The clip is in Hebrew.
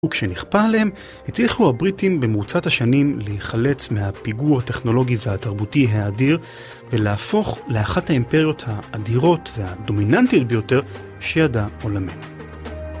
וכשנכפה עליהם, הצליחו הבריטים במרוצת השנים להיחלץ מהפיגור הטכנולוגי והתרבותי האדיר, ולהפוך לאחת האימפריות האדירות והדומיננטיות ביותר שידע עולמנו.